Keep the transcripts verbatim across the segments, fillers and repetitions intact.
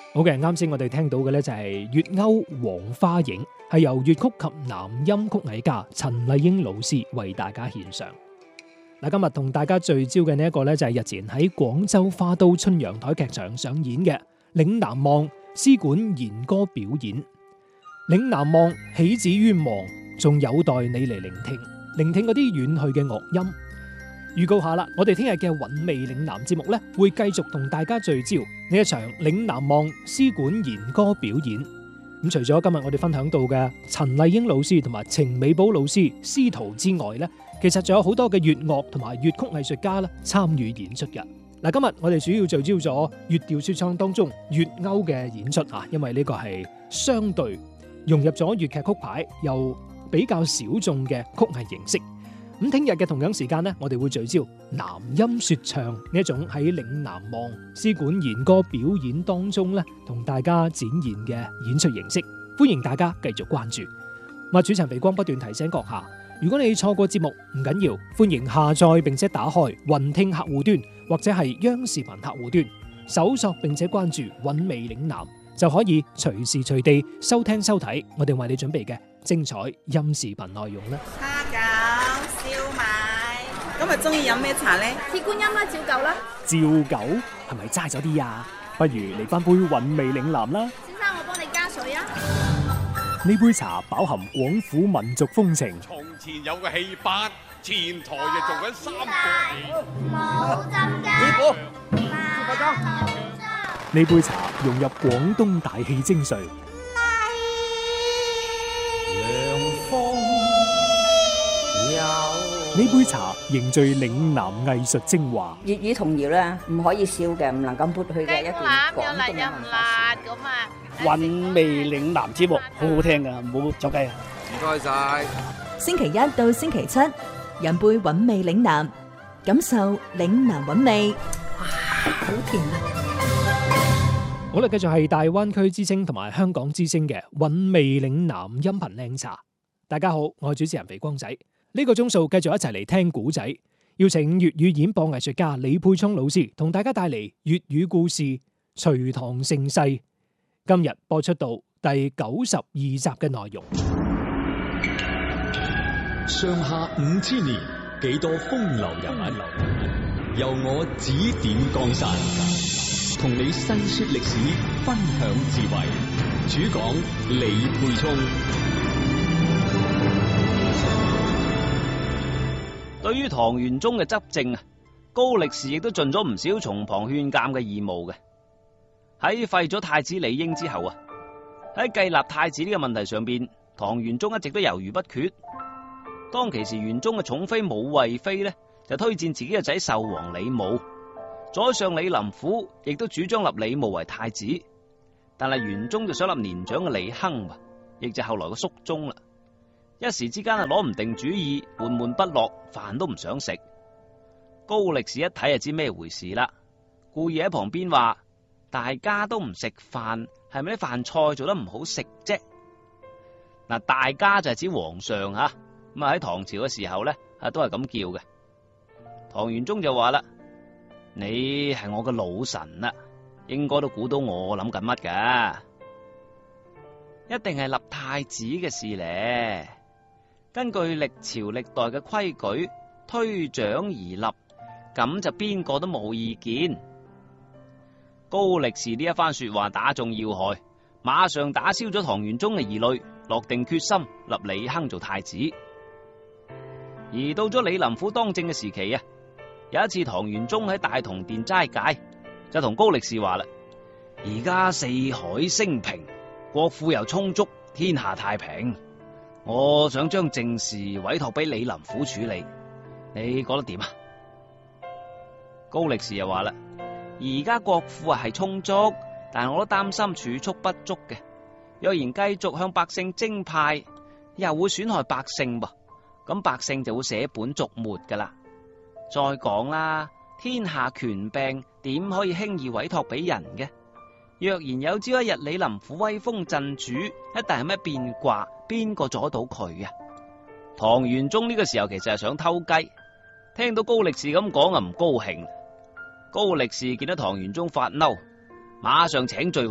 好嘅，啱先我哋聽到嘅咧就係《月勾黃花影》，係由粵曲及南音曲藝家陳麗英老師為大家獻上。嗱，今日同大家聚焦嘅呢一個咧就係日前喺廣州花都春陽台劇場上演嘅《嶺南望》絲管弦歌表演。嶺南望起止於望，仲有待你嚟聆聽，聆聽嗰啲遠去嘅樂音。預告下啦，我哋聽日嘅韻味嶺南節目咧，會繼續同大家聚焦呢一場嶺南望絲管弦歌表演。咁除咗今日我哋分享到嘅陳麗英老師同埋程美寶老師師徒之外咧，其實仲有好多嘅粵樂同埋粵曲藝術家咧參與演出嘅。嗱，今日我哋主要聚焦咗粵調說唱當中粵謳嘅演出啊，因為呢個係相對融入咗粵劇曲牌又比較小眾嘅曲藝形式。咁聽日嘅同樣時間呢，我哋會聚焦南音說唱呢一種喺嶺南望絲管弦歌表演當中咧，同大家展現嘅演出形式。歡迎大家繼續關注。我主持人肥光不斷提醒閣下，如果你錯過節目唔緊要，歡迎下載並且打開雲聽客戶端或者係央視頻客戶端，搜索並且關注韻味嶺南，就可以隨時隨地收聽收睇我哋為你準備嘅精彩音視頻內容啦。 蝦餃、燒賣，今日中意飲咩茶呢？ 鐵觀音啦，照舊啦。 照舊係咪齋咗啲啊？不如嚟翻杯韻味嶺南啦。 先生，我幫你加水啊。 呢杯茶飽含廣府民族風情。 從前有個戲班，前台就做緊三個冇浸㗎。 師傅， 呢杯茶融入廣東大氣精髓。呢杯茶凝聚嶺南藝術精華。 粵語童謠咧，唔可以少嘅，唔能夠抹去嘅一段廣東嘅文化。 咁啊， 韻味嶺南節目好好聽噶，唔好走雞啊！ 唔該晒。 星期一到星期七，飲杯韻味嶺南，感受嶺南韻味。哇，好甜啊！ 好啦，繼續係大灣區之聲同埋香港之聲嘅韻味嶺南音頻靚茶。大家好，我係主持人肥光仔。呢個鐘數繼續一齊嚟聽古仔，邀請粵語演播藝術家李沛聰老師同大家帶嚟粵語故事《隋唐盛世》。今日播出到第九十二集嘅內容。 上下五千年，幾多風流人物，由我指點江山，同你細說歷史，分享智慧。主講李沛聰。 對於唐玄宗嘅執政啊，高力士亦都盡咗唔少從旁勸諫嘅義務嘅。喺廢咗太子李英之後啊，喺繼立太子呢個問題上邊，唐玄宗一直都猶豫不決。當其時玄宗嘅寵妃武惠妃呢，就推薦自己嘅仔壽王李瑁，宰相李林甫亦都主張立李瑁為太子，但係玄宗就想立年長嘅李亨，亦就後來嘅肅宗啦。一時之間係攞唔定主意，悶悶不樂，飯都唔想食。高力士一睇就知咩回事啦，故意喺旁邊話：大家都唔食飯，係咪啲飯菜做得唔好食啫？嗱，大家就係指皇上吓，咁啊喺唐朝嘅時候咧，啊都係咁叫嘅。唐玄宗就話啦：你係我嘅老臣啦，應該都估到我諗緊乜噶，一定係立太子嘅事咧。根據歷朝歷代嘅規矩，推長而立，咁就邊個都冇意見。高力士呢一番說話打中要害，馬上打消咗唐玄宗嘅疑慮，落定決心立李亨做太子。而到咗李林甫當政嘅時期啊，有一次唐玄宗喺大同殿齋戒，就同高力士話啦：而家四海升平，國庫又充足，天下太平。我想將政事委託俾李林甫處理，你覺得點啊？高力士又話啦：而家國庫係充足，但係我都擔心儲蓄不足嘅。若然繼續向百姓徵派，又會損害百姓噃，咁百姓就會捨本逐末噶啦。再講啦，天下權柄點可以輕易委託俾人嘅？若然有朝一日李林甫威風震主，一旦係咩變卦，邊個阻到佢啊？唐玄宗呢個時候其實係想偷雞，聽到高力士咁講啊，唔高興。高力士見到唐玄宗發嬲，馬上請罪話：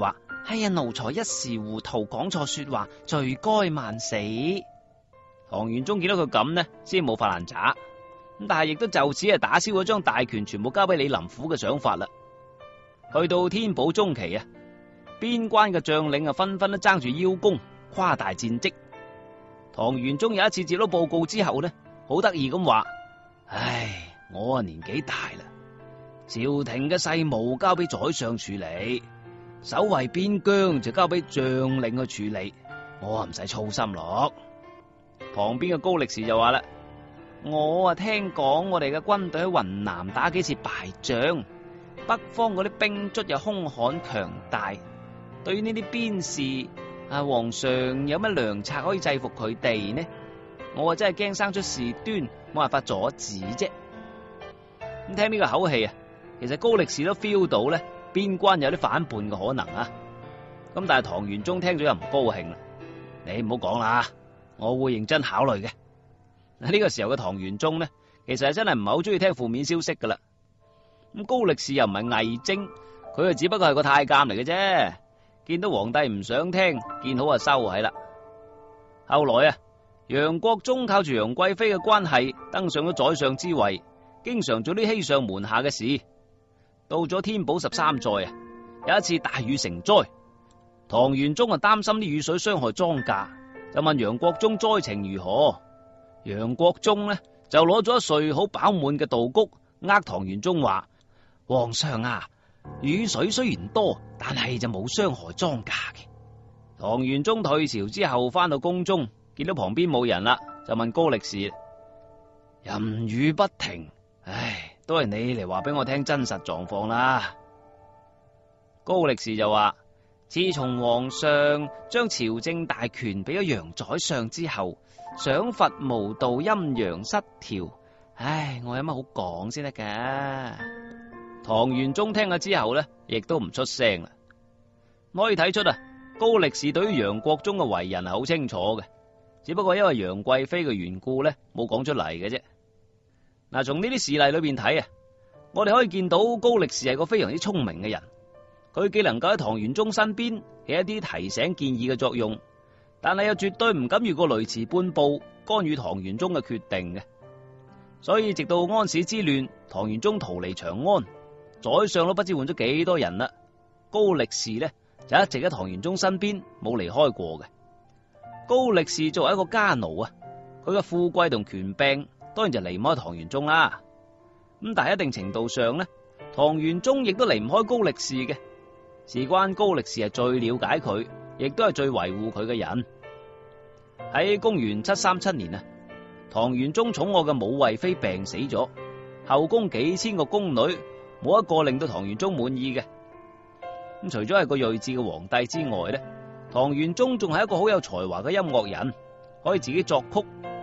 哎呀，奴才一時糊塗，講錯說話，罪該萬死。唐玄宗見到佢咁呢，先冇發爛渣。咁但係亦都就此係打消咗將大權全部交俾李林甫嘅想法啦。去到天寶中期啊，邊關嘅將領啊紛紛都爭住邀功，誇大戰績。唐玄宗有一次接到報告之後呢，好得意咁話：唉，我啊年紀大啦，朝廷嘅事務交俾宰相處理，守衛邊疆就交俾將領去處理，我啊唔使操心咯。旁邊嘅高力士就話啦：我啊聽講我哋嘅軍隊喺雲南打幾次敗仗，北方嗰啲兵卒又兇悍強大，對於呢啲邊事啊，皇上有乜良策可以制服佢哋呢？我啊真係驚生出事端，冇辦法阻止啫。咁聽呢個口氣啊，其實高力士都 feel 到咧，邊關有啲反叛嘅可能啊。咁但係唐玄宗聽咗又唔高興啦，你唔好講啦，我會認真考慮嘅。呢個時候嘅唐玄宗呢，其實係真係唔係好中意聽負面消息噶啦。咁高力士又唔係偽精，佢啊只不過係個太監嚟嘅啫。見到皇帝唔想聽，見好就收喺啦。後來啊，楊國忠靠住楊貴妃嘅關係登上咗宰相之位，經常做啲欺上瞞下嘅事。到咗天寶十三載啊，有一次大雨成災，唐玄宗啊擔心啲雨水傷害莊稼，就問楊國忠災情如何。楊國忠呢就攞咗一穗好飽滿嘅稻谷，呃唐玄宗話：皇上啊，雨水雖然多，但係就冇傷害莊稼嘅。唐玄宗退朝之後翻到宮中，見到旁邊冇人啦，就問高力士：淫雨不停，唉，都係你嚟話俾我聽真實狀況啦。高力士就話：自從皇上將朝政大權俾咗楊宰相之後，賞罰無度，陰陽失調，唉，我有乜好講先得噶？唐玄宗聽咗之後呢，亦都唔出聲啦。可以睇出啊，高力士對於楊國忠嘅為人係好清楚嘅，只不過因為楊貴妃嘅緣故呢，冇講出嚟嘅啫。嗱，從呢啲事例裏邊睇啊，我哋可以見到高力士係個非常之聰明嘅人，佢既能夠喺唐玄宗身邊起一啲提醒建議嘅作用，但係又絕對唔敢越過雷池半步干預唐玄宗嘅決定嘅。所以直到安史之亂，唐玄宗逃離長安，宰相都不知換咗幾多人啦，高力士呢就一直喺唐玄宗身邊冇離開過嘅。高力士作為一個家奴啊，佢嘅富貴同權柄當然就離唔開唐玄宗啦。咁但係一定程度上呢，唐玄宗亦都離唔開高力士嘅，事關高力士係最了解佢，亦都係最維護佢嘅人。喺公元七三七年啊，唐玄宗寵愛嘅武惠妃病死咗，後宮幾千個宮女冇一個令到唐玄宗滿意嘅。咁除咗係個睿智嘅皇帝之外呢，唐玄宗仲係一個好有才華嘅音樂人，可以自己作曲，